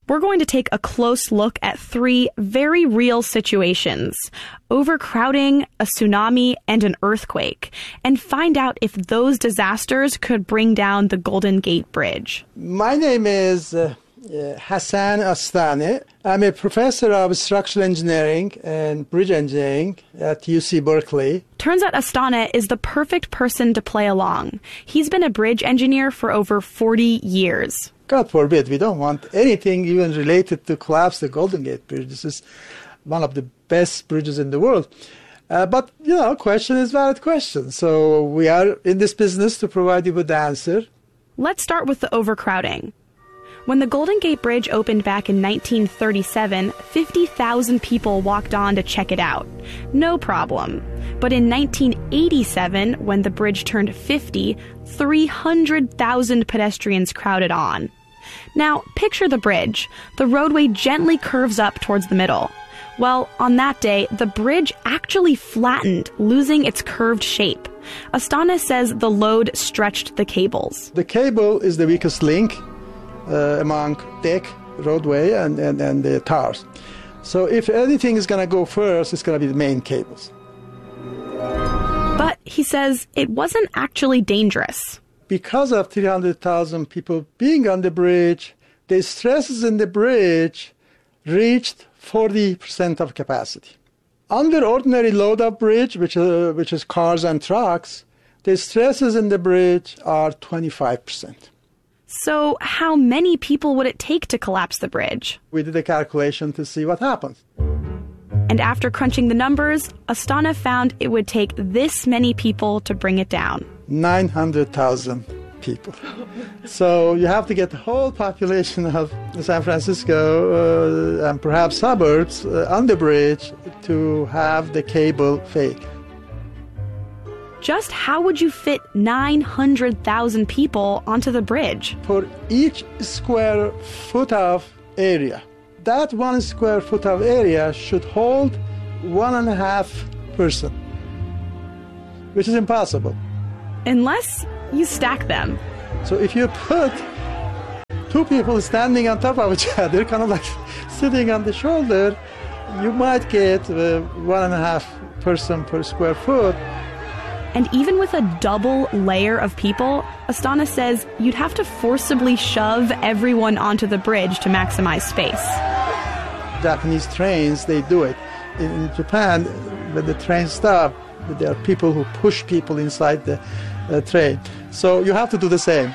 We're going to take a close look at 3 very real situations: overcrowding, a tsunami, and an earthquake, and find out if those disasters could bring down the Golden Gate Bridge. My name is Hassan Astane. I'm a professor of structural engineering and bridge engineering at UC Berkeley. Turns out Astane is the perfect person to play along. He's been a bridge engineer for over 40 years. God forbid, we don't want anything even related to collapse the Golden Gate Bridge. This is one of the best bridges in the world. But, question is valid question. So we are in this business to provide you with the answer. Let's start with the overcrowding. When the Golden Gate Bridge opened back in 1937, 50,000 people walked on to check it out. No problem. But in 1987, when the bridge turned 50, 300,000 pedestrians crowded on. Now, picture the bridge. The roadway gently curves up towards the middle. Well, on that day, the bridge actually flattened, losing its curved shape. Astane says the load stretched the cables. The cable is the weakest link among deck, roadway, and the towers. So if anything is going to go first, it's going to be the main cables. But he says it wasn't actually dangerous. Because of 300,000 people being on the bridge, the stresses in the bridge reached 40% of capacity. Under ordinary load of bridge, which is cars and trucks, the stresses in the bridge are 25%. So how many people would it take to collapse the bridge? We did a calculation to see what happens. And after crunching the numbers, Astane found it would take this many people to bring it down. 900,000 people. So you have to get the whole population of San Francisco and perhaps suburbs on the bridge to have the cable fade. Just how would you fit 900,000 people onto the bridge? For each square foot of area, that 1 square foot of area should hold 1.5 person, which is impossible. Unless you stack them. So if you put 2 people standing on top of each other, kind of like sitting on the shoulder, you might get 1.5 person per square foot. And even with a double layer of people, Astane says you'd have to forcibly shove everyone onto the bridge to maximize space. Japanese trains, they do it. In Japan, when the trains stop, there are people who push people inside the train. So you have to do the same.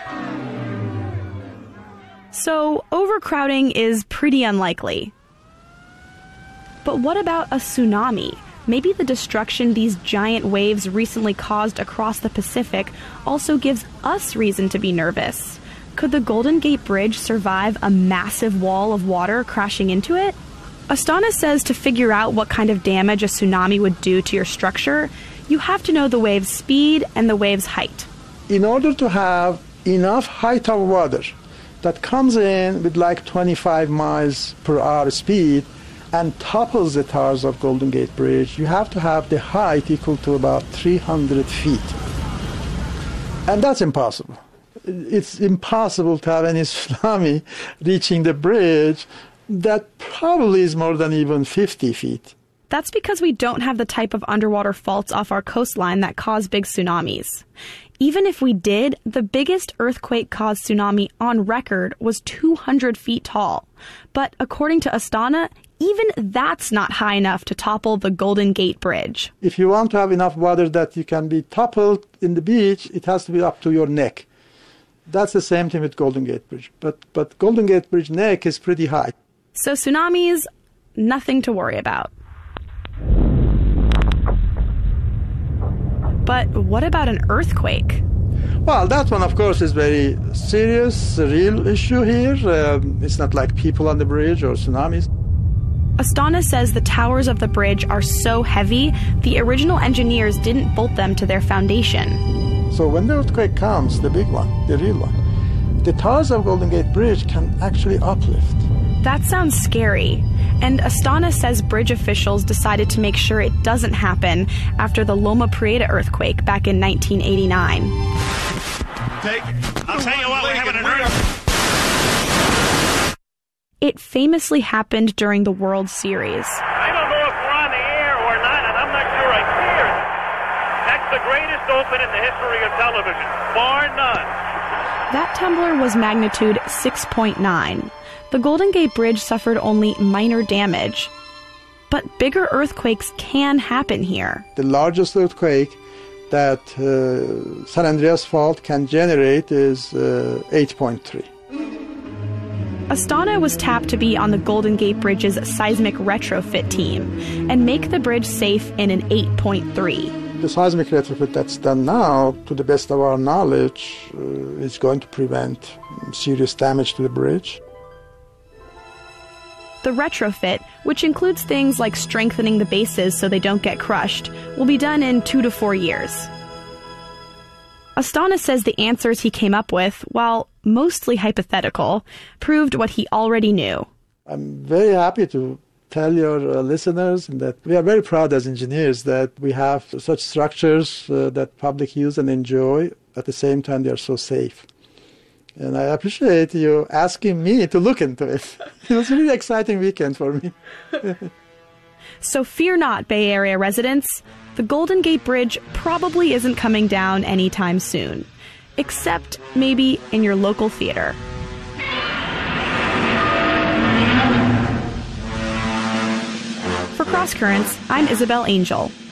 So overcrowding is pretty unlikely. But what about a tsunami? Maybe the destruction these giant waves recently caused across the Pacific also gives us reason to be nervous. Could the Golden Gate Bridge survive a massive wall of water crashing into it? Astane says to figure out what kind of damage a tsunami would do to your structure, you have to know the wave's speed and the wave's height. In order to have enough height of water that comes in with like 25 miles per hour speed and topples the towers of Golden Gate Bridge, you have to have the height equal to about 300 feet. And that's impossible. It's impossible to have any tsunami reaching the bridge that probably is more than even 50 feet. That's because we don't have the type of underwater faults off our coastline that cause big tsunamis. Even if we did, the biggest earthquake-caused tsunami on record was 200 feet tall. But according to Astane, even that's not high enough to topple the Golden Gate Bridge. If you want to have enough water that you can be toppled in the beach, it has to be up to your neck. That's the same thing with Golden Gate Bridge. But Golden Gate Bridge neck is pretty high. So tsunamis, nothing to worry about. But what about an earthquake? Well, that one, of course, is very serious, a real issue here. It's not like people on the bridge or tsunamis. Astane says the towers of the bridge are so heavy, the original engineers didn't bolt them to their foundation. So when the earthquake comes, the big one, the real one, the towers of Golden Gate Bridge can actually uplift. That sounds scary. And Astane says bridge officials decided to make sure it doesn't happen after the Loma Prieta earthquake back in 1989. I'll tell you what, we're having an earthquake. fight famously happened during the World Series. I don't know if we're on the air or not, and I'm not sure I care. That's the greatest open in the history of television, bar none. That tumbler was magnitude 6.9. The Golden Gate Bridge suffered only minor damage. But bigger earthquakes can happen here. The largest earthquake that San Andreas Fault can generate is 8.3. Astana was tapped to be on the Golden Gate Bridge's seismic retrofit team and make the bridge safe in an 8.3. The seismic retrofit that's done now, to the best of our knowledge, is going to prevent serious damage to the bridge. The retrofit, which includes things like strengthening the bases so they don't get crushed, will be done in 2 to 4 years. Astana says the answers he came up with, while mostly hypothetical, proved what he already knew. I'm very happy to tell your listeners that we are very proud as engineers that we have such structures that public use and enjoy. At the same time, they are so safe. And I appreciate you asking me to look into it. It was a really exciting weekend for me. So fear not, Bay Area residents. The Golden Gate Bridge probably isn't coming down anytime soon. Except maybe in your local theater. For Cross Currents, I'm Isabel Angel.